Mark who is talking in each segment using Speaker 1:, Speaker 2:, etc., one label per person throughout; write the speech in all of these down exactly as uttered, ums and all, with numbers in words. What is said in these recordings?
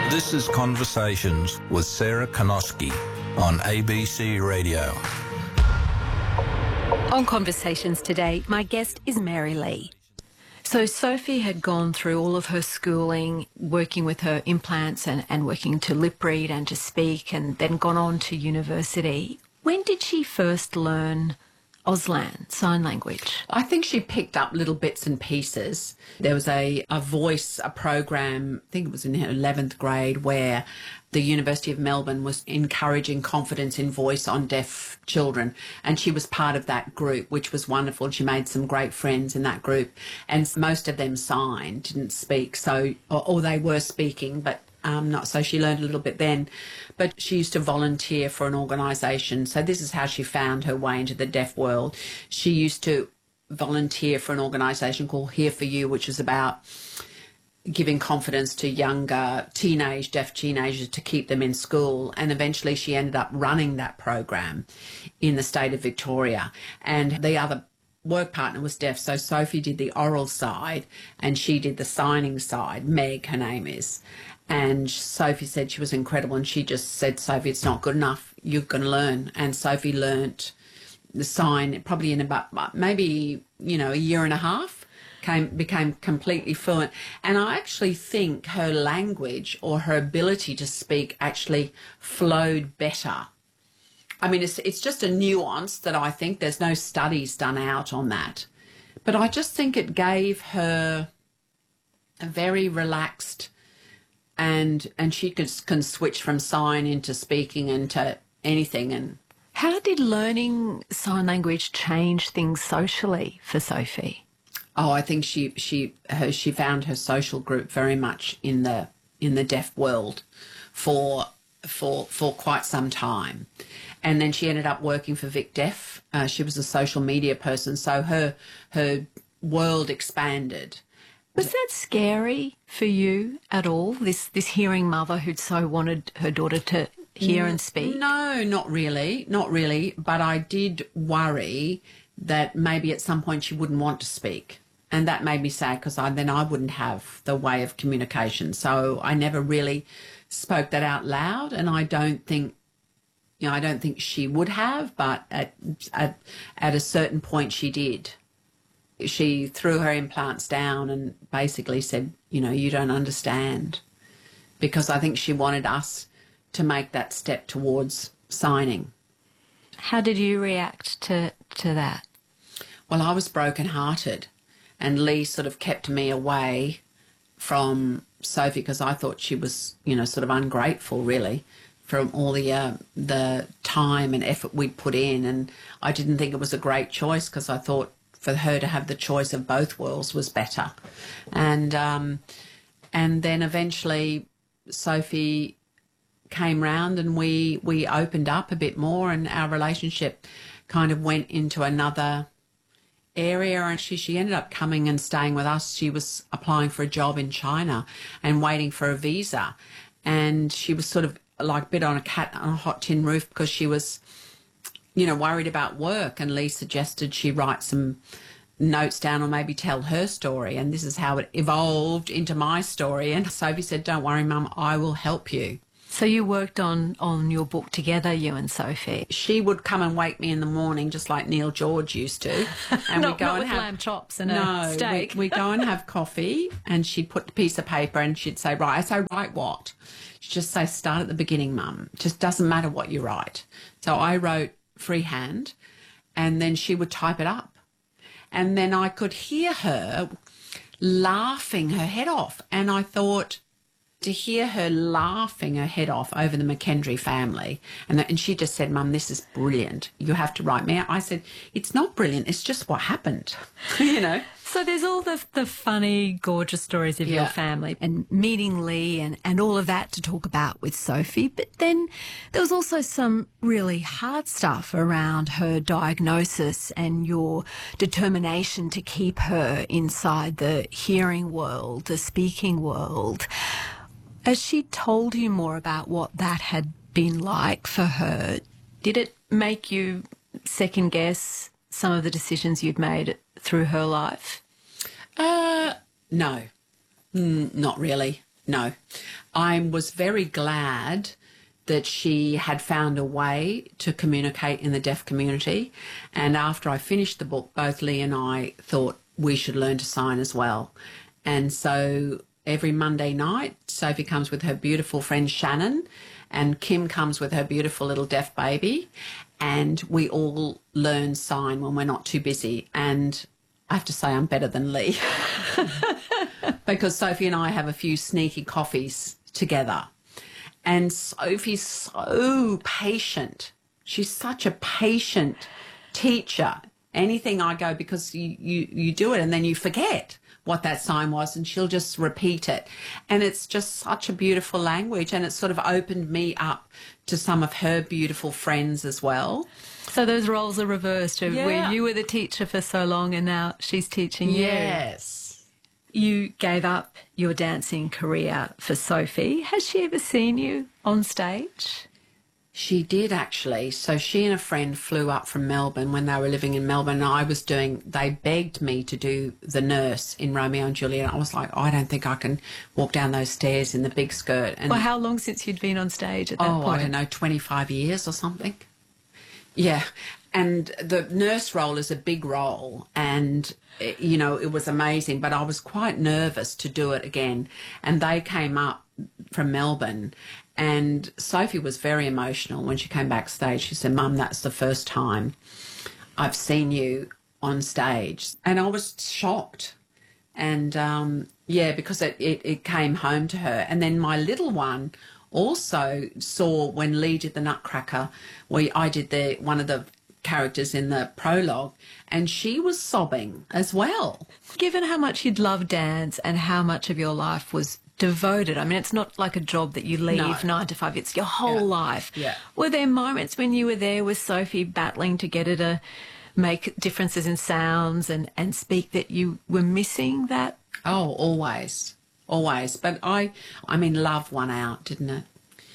Speaker 1: This is Conversations with Sarah Konoski on A B C Radio.
Speaker 2: On Conversations today, my guest is Mary Lee. So Sophie had gone through all of her schooling, working with her implants and, and working to lip read and to speak, and then gone on to university. When did she first learn Auslan, sign language?
Speaker 3: I think she picked up little bits and pieces. There was a, a voice, a program, I think it was in her eleventh grade, where the University of Melbourne was encouraging confidence in voice on deaf children. And she was part of that group, which was wonderful. She made some great friends in that group. And most of them signed, didn't speak. So, or, or they were speaking, but Um, not so she learned a little bit then, but she used to volunteer for an organisation. So this is how she found her way into the deaf world. She used to volunteer for an organisation called Here For You, which is about giving confidence to younger teenage deaf teenagers to keep them in school. And eventually she ended up running that program in the state of Victoria. And the other work partner was deaf, so Sophie did the oral side and she did the signing side. Meg, her name is. And Sophie said she was incredible, and she just said, Sophie, it's not good enough. You're going to learn. And Sophie learnt the sign probably in about maybe, you know, a year and a half, came became completely fluent. And I actually think her language or her ability to speak actually flowed better. I mean, it's, it's just a nuance that I think there's no studies done out on that. But I just think it gave her a very relaxed and and she could, can switch from sign into speaking into anything. And
Speaker 2: how did learning sign language change things socially for Sophie?
Speaker 3: Oh, I think she she her, she found her social group very much in the in the deaf world for for for quite some time. And then she ended up working for Vic Deaf. Uh, she was a social media person, so her her world expanded.
Speaker 2: Was that scary for you at all, this, this hearing mother who'd so wanted her daughter to hear and speak?
Speaker 3: No, not really, not really. But I did worry that maybe at some point she wouldn't want to speak. And that made me sad, because I, then I wouldn't have the way of communication. So I never really spoke that out loud, and I don't think, you know, I don't think she would have, but at, at, at a certain point she did. She threw her implants down and basically said, you know, you don't understand, because I think she wanted us to make that step towards signing.
Speaker 2: How did you react to, to that?
Speaker 3: Well, I was brokenhearted, and Lee sort of kept me away from Sophie because I thought she was, you know, sort of ungrateful, really, from all the uh, the time and effort we'd put in. And I didn't think it was a great choice, because I thought for her to have the choice of both worlds was better. And um, and then eventually Sophie came round, and we, we opened up a bit more, and our relationship kind of went into another area. And she, she ended up coming and staying with us. She was applying for a job in China and waiting for a visa. And she was sort of like a bit on a cat on a hot tin roof, because she was, you know, worried about work. And Lee suggested she write some notes down or maybe tell her story. And this is how it evolved into my story. And Sophie said, don't worry, Mum, I will help you.
Speaker 2: So you worked on, on your book together, you and Sophie?
Speaker 3: She would come and wake me in the morning, just like Neil George used to. And
Speaker 2: not,
Speaker 3: we'd go
Speaker 2: not
Speaker 3: and
Speaker 2: with
Speaker 3: have
Speaker 2: lamb chops and
Speaker 3: no,
Speaker 2: a steak.
Speaker 3: we we go and have coffee, and she'd put the piece of paper and she'd say, right. I say, write what? She'd just say, start at the beginning, Mum. It just doesn't matter what you write. So I wrote freehand, and then she would type it up. And then I could hear her laughing her head off. And I thought, to hear her laughing her head off over the McKendry family, and, and she just said, Mum, this is brilliant. You have to write me out. I said, it's not brilliant. It's just what happened, you know.
Speaker 2: So there's all the the funny, gorgeous stories of
Speaker 3: yeah.
Speaker 2: your family and meeting Lee and, and all of that to talk about with Sophie. But then there was also some really hard stuff around her diagnosis and your determination to keep her inside the hearing world, the speaking world. As she told you more about what that had been like for her, did it make you second guess some of the decisions you'd made through her life?
Speaker 3: Uh, no, mm, not really. no. I was very glad that she had found a way to communicate in the deaf community. And after I finished the book, both Lee and I thought we should learn to sign as well. And so every Monday night, Sophie comes with her beautiful friend Shannon, and Kim comes with her beautiful little deaf baby, and we all learn sign when we're not too busy. And I have to say I'm better than Lee because Sophie and I have a few sneaky coffees together. And Sophie's so patient. She's such a patient teacher. Anything I go, because you, you, you do it and then you forget what that sign was, and she'll just repeat it. And it's just such a beautiful language, and it sort of opened me up to some of her beautiful friends as well.
Speaker 2: So those roles are reversed,
Speaker 3: Yeah.
Speaker 2: where you were the teacher for so long and now she's teaching you.
Speaker 3: Yes.
Speaker 2: You gave up your dancing career for Sophie. Has she ever seen you on stage?
Speaker 3: She did, actually. So she and a friend flew up from Melbourne when they were living in Melbourne, and I was doing, they begged me to do the nurse in Romeo and Juliet. I was like, I don't think I can walk down those stairs in the big skirt. And
Speaker 2: Well, how long since you'd been on stage at that
Speaker 3: oh,
Speaker 2: point?
Speaker 3: I don't know, twenty-five years or something. Yeah. And the nurse role is a big role, and, you know, it was amazing, but I was quite nervous to do it again. And they came up from Melbourne, and Sophie was very emotional when she came backstage. She said, Mum, that's the first time I've seen you on stage. And I was shocked. And, um, yeah, because it, it, it came home to her. And then my little one also saw when Lee did the Nutcracker, where I did the one of the characters in the prologue, and she was sobbing as well.
Speaker 2: Given how much you'd love dance and how much of your life was devoted, I mean, it's not like a job that you leave
Speaker 3: No.
Speaker 2: nine to five, it's your whole
Speaker 3: Yeah.
Speaker 2: life.
Speaker 3: Yeah.
Speaker 2: Were there moments when you were there with Sophie battling to get her to make differences in sounds and, and speak that you were missing that?
Speaker 3: Oh, always, always. But I, I mean, love won out, didn't it?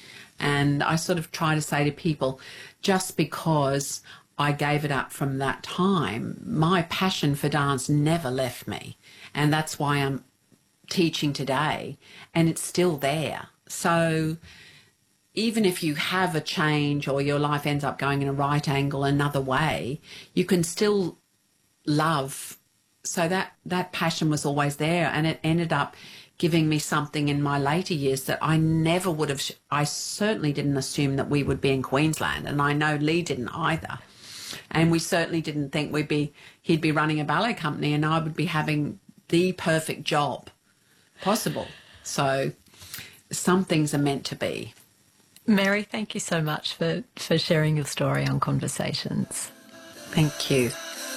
Speaker 3: And I sort of try to say to people, just because I gave it up from that time, my passion for dance never left me. And that's why I'm teaching today, and it's still there. So even if you have a change or your life ends up going in a right angle another way, you can still love. So that, that passion was always there, and it ended up giving me something in my later years that I never would have, I certainly didn't assume that we would be in Queensland, and I know Lee didn't either. And we certainly didn't think we'd be, he'd be running a ballet company and I would be having the perfect job possible. So some things are meant to be.
Speaker 2: Mary, thank you so much for, for sharing your story on Conversations.
Speaker 3: Thank you.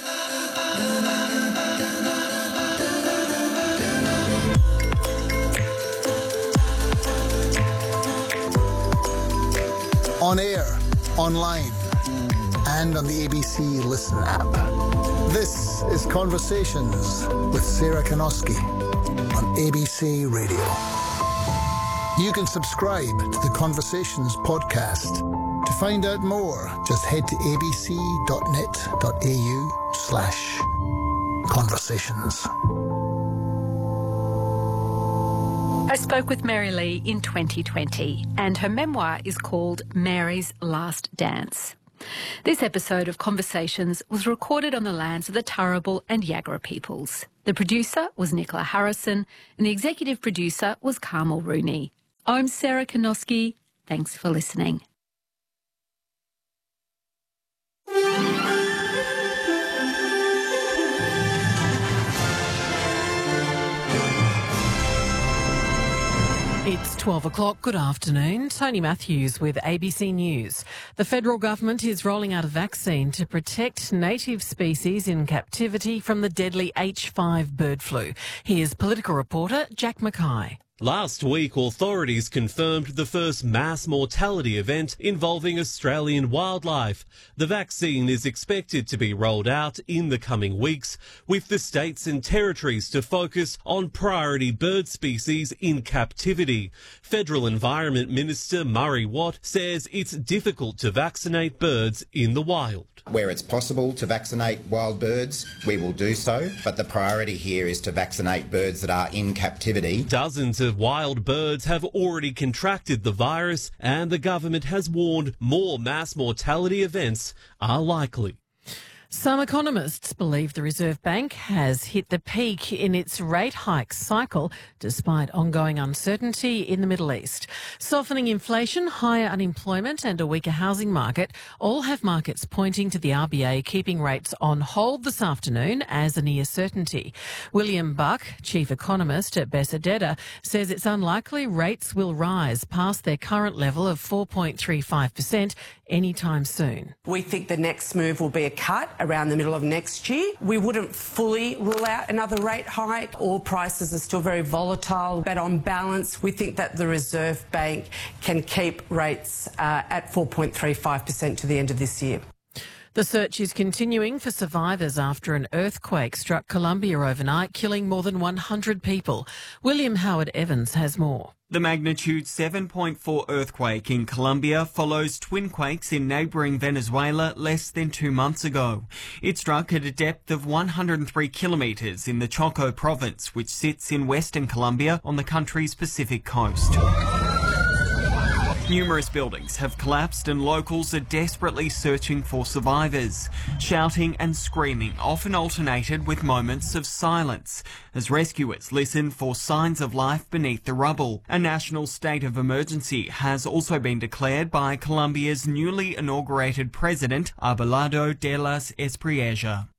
Speaker 4: On air, online, and on the A B C Listen app. This is Conversations with Sarah Kanoski on A B C Radio. You can subscribe to the Conversations podcast. To find out more, just head to abc.net.au slash conversations.
Speaker 2: I spoke with Mary Lee in twenty twenty, and her memoir is called Mary's Last Dance. This episode of Conversations was recorded on the lands of the Turrbal and Yagara peoples. The producer was Nicola Harrison, and the executive producer was Carmel Rooney. I'm Sarah Kanoski. Thanks for listening.
Speaker 5: It's twelve o'clock. Good afternoon. Tony Matthews with A B C News. The federal government is rolling out a vaccine to protect native species in captivity from the deadly H five bird flu. Here's political reporter Jack Mackay.
Speaker 6: Last week, authorities confirmed the first mass mortality event involving Australian wildlife. The vaccine is expected to be rolled out in the coming weeks, with the states and territories to focus on priority bird species in captivity. Federal Environment Minister Murray Watt says it's difficult to vaccinate birds in the wild.
Speaker 7: Where it's possible to vaccinate wild birds, we will do so, but the priority here is to vaccinate birds that are in captivity.
Speaker 6: Dozens of of wild birds have already contracted the virus, and the government has warned more mass mortality events are likely.
Speaker 5: Some economists believe the Reserve Bank has hit the peak in its rate hike cycle despite ongoing uncertainty in the Middle East. Softening inflation, higher unemployment and a weaker housing market all have markets pointing to the R B A keeping rates on hold this afternoon as a near certainty. William Buck, chief economist at Bessedetta, says it's unlikely rates will rise past their current level of four point three five percent anytime soon.
Speaker 8: We think the next move will be a cut around the middle of next year. We wouldn't fully rule out another rate hike. Oil prices are still very volatile, but on balance, we think that the Reserve Bank can keep rates uh, at four point three five percent to the end of this year.
Speaker 5: The search is continuing for survivors after an earthquake struck Colombia overnight, killing more than one hundred people. William Howard Evans has more.
Speaker 9: The magnitude seven point four earthquake in Colombia follows twin quakes in neighbouring Venezuela less than two months ago. It struck at a depth of one hundred three kilometres in the Choco province, which sits in western Colombia on the country's Pacific coast. Numerous buildings have collapsed and locals are desperately searching for survivors. Shouting and screaming often alternated with moments of silence as rescuers listen for signs of life beneath the rubble. A national state of emergency has also been declared by Colombia's newly inaugurated president, Abelardo de las Espriella.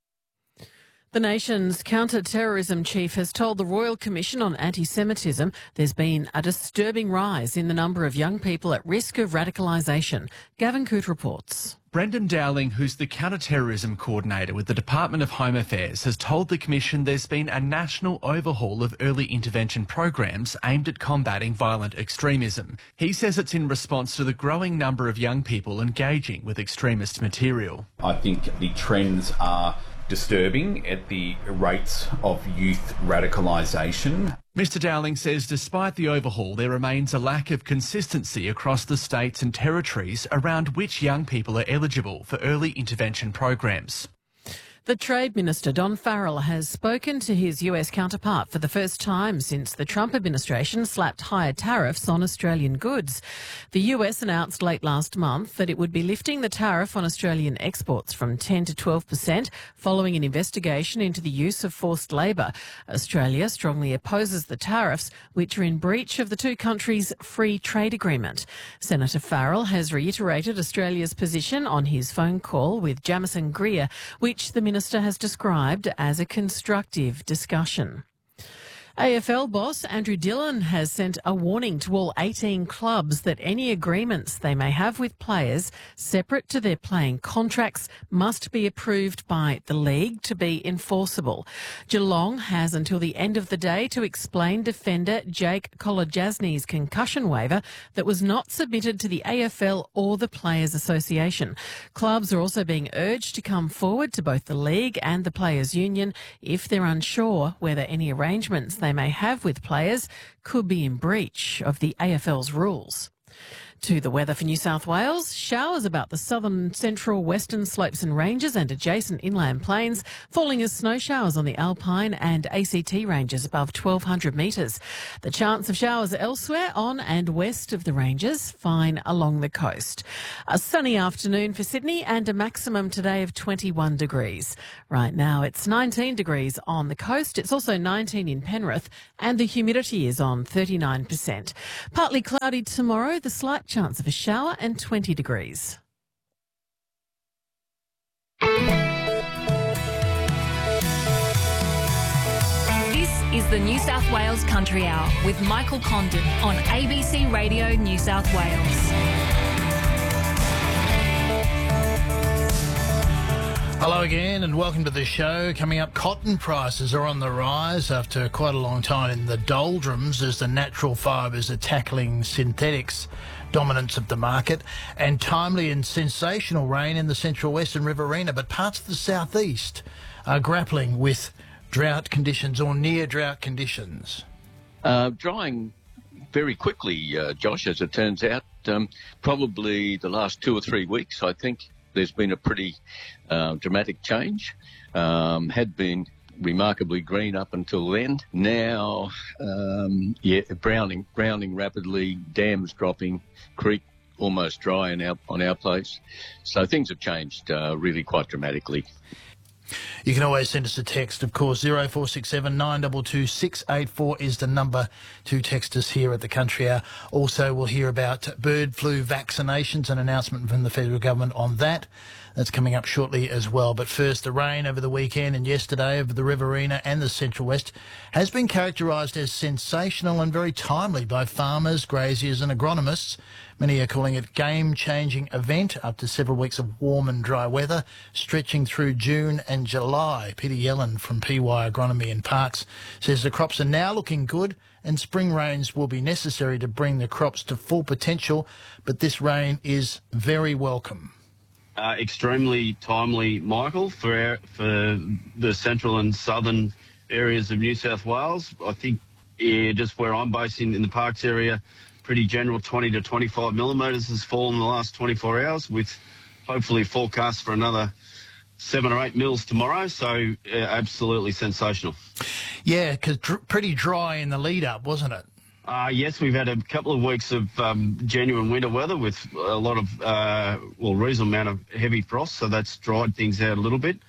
Speaker 5: The nation's counter-terrorism chief has told the Royal Commission on Anti-Semitism there's been a disturbing rise in the number of young people at risk of radicalisation. Gavin Coote reports.
Speaker 10: Brendan Dowling, who's the counter-terrorism coordinator with the Department of Home Affairs, has told the Commission there's been a national overhaul of early intervention programs aimed at combating violent extremism. He says it's in response to the growing number of young people engaging with extremist material.
Speaker 11: I think the trends are disturbing at the rates of youth radicalisation.
Speaker 10: Mister Dowling says despite the overhaul, there remains a lack of consistency across the states and territories around which young people are eligible for early intervention programs.
Speaker 5: The Trade Minister, Don Farrell, has spoken to his U S counterpart for the first time since the Trump administration slapped higher tariffs on Australian goods. The U S announced late last month that it would be lifting the tariff on Australian exports from ten to twelve percent following an investigation into the use of forced labour. Australia strongly opposes the tariffs, which are in breach of the two countries' free trade agreement. Senator Farrell has reiterated Australia's position on his phone call with Jamieson Greer, which the minister has described as a constructive discussion. A F L boss Andrew Dillon has sent a warning to all eighteen clubs that any agreements they may have with players separate to their playing contracts must be approved by the league to be enforceable. Geelong has until the end of the day to explain defender Jake Kolodjasny's concussion waiver that was not submitted to the A F L or the Players Association. Clubs are also being urged to come forward to both the league and the Players Union if they're unsure whether any arrangements they may have with players could be in breach of the A F L's rules. To the weather for New South Wales, showers about the southern, central, western slopes and ranges and adjacent inland plains, falling as snow showers on the Alpine and A C T ranges above twelve hundred metres. The chance of showers elsewhere on and west of the ranges, fine along the coast. A sunny afternoon for Sydney and a maximum today of twenty-one degrees. Right now it's nineteen degrees on the coast. It's also nineteen in Penrith and the humidity is on thirty-nine percent. Partly cloudy tomorrow, the slight chance of a shower and twenty degrees.
Speaker 12: This is the New South Wales Country Hour with Michael Condon on A B C Radio New South Wales.
Speaker 13: Hello again and welcome to the show. Coming up, cotton prices are on the rise after quite a long time in the doldrums as the natural fibres are tackling synthetics dominance of the market, and timely and sensational rain in the central western Riverina, but parts of the southeast are grappling with drought conditions or near drought conditions.
Speaker 14: Uh, drying very quickly, uh, Josh, as it turns out. Um, probably the last two or three weeks, I think there's been a pretty uh, dramatic change. Um, had been remarkably green up until then. Now, um, yeah, browning, browning rapidly, dams dropping, creek almost dry in our, on our place. So things have changed uh, really quite dramatically.
Speaker 13: You can always send us a text, of course. zero four six seven nine two two six eight four is the number to text us here at the Country Hour. Also, we'll hear about bird flu vaccinations, an announcement from the federal government on that. That's coming up shortly as well. But first, the rain over the weekend and yesterday over the Riverina and the Central West has been characterised as sensational and very timely by farmers, graziers and agronomists. Many are calling it a game-changing event after several weeks of warm and dry weather, stretching through June and July. Peter Yellen from P Y Agronomy and Parks says the crops are now looking good and spring rains will be necessary to bring the crops to full potential, but this rain is very welcome.
Speaker 15: Uh, extremely timely, Michael, for our, for the central and southern areas of New South Wales. I think yeah, just where I'm based in, in the Parks area, pretty general twenty to twenty-five millimetres has fallen in the last twenty-four hours, with hopefully forecasts for another seven or eight mils tomorrow. So uh, absolutely sensational.
Speaker 13: Yeah, because dr- pretty dry in the lead up, wasn't it?
Speaker 15: Uh, yes, we've had a couple of weeks of um, genuine winter weather with a lot of, uh, well, reasonable amount of heavy frost, so that's dried things out a little bit.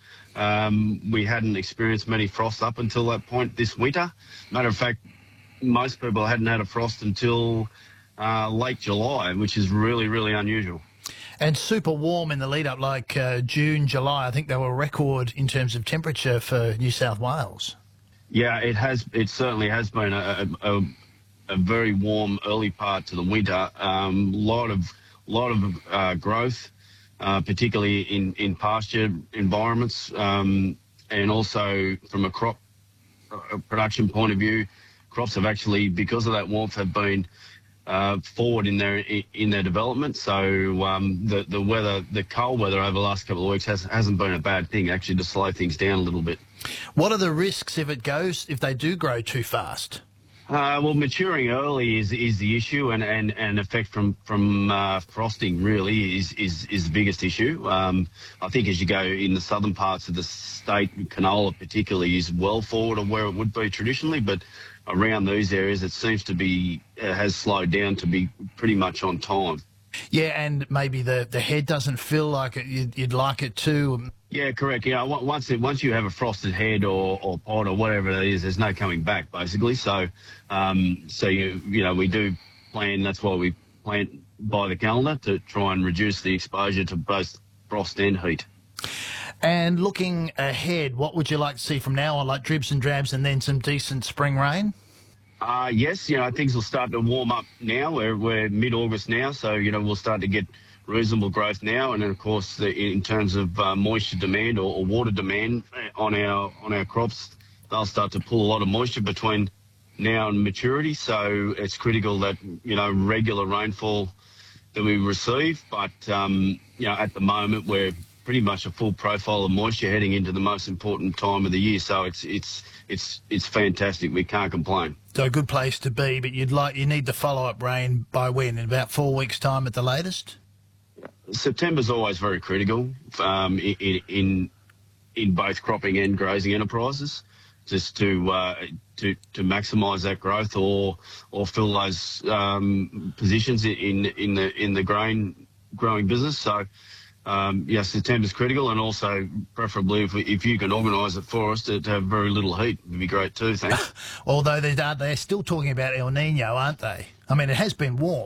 Speaker 15: Um, we hadn't experienced many frosts up until that point this winter. Matter of fact, most people hadn't had a frost until uh, late July, which is really, really unusual.
Speaker 13: And super warm in the lead up, like uh, June, July. I think they were record in terms of temperature for New South Wales.
Speaker 15: Yeah, it has. It certainly has been a, a, a very warm early part to the winter. Um, lot of lot of uh, growth, uh, particularly in in pasture environments, um, and also from a crop uh, production point of view, crops have actually, because of that warmth, have been uh, forward in their in their development. So um, the the weather, the cold weather over the last couple of weeks has hasn't been a bad thing, actually, to slow things down a little bit.
Speaker 13: What are the risks if it goes if they do grow too fast?
Speaker 15: Uh, well, maturing early is is the issue, and and, and effect from from uh, frosting really is is is the biggest issue. Um, I think as you go in the southern parts of the state, canola particularly is well forward of where it would be traditionally, but around these areas it seems to be uh, has slowed down to be pretty much on time.
Speaker 13: Yeah, and maybe the the head doesn't feel like it, you'd, you'd like it to.
Speaker 15: Yeah, correct. You know, once it, once you have a frosted head or, or pod or whatever it is, there's no coming back, basically. So, um, so you you know, we do plan. That's why we plant by the calendar to try and reduce the exposure to both frost and heat.
Speaker 13: And looking ahead, what would you like to see from now on, like dribs and drabs, and then some decent spring rain?
Speaker 15: Uh, yes, you know, things will start to warm up now. We're, we're mid-August now, so, you know, we'll start to get reasonable growth now. And then, of course, the, in terms of uh, moisture demand or, or water demand on our on our crops, they'll start to pull a lot of moisture between now and maturity. So it's critical that, you know, regular rainfall that we receive. But, um, you know, at the moment, we're pretty much a full profile of moisture heading into the most important time of the year. So it's it's it's it's fantastic. We can't complain.
Speaker 13: So a good place to be, but you'd like you need the follow-up rain by when? In about four weeks' time at the latest?
Speaker 15: September's always very critical um, in, in in both cropping and grazing enterprises, just to uh, to to maximise that growth or or fill those um, positions in in the in the grain growing business. So. Um, yes, September's critical, and also preferably if, we, if you can organise it for us to, to have very little heat, would be great too, thanks.
Speaker 13: Although they're, they're still talking about El Nino, aren't they? I mean, it has been warm.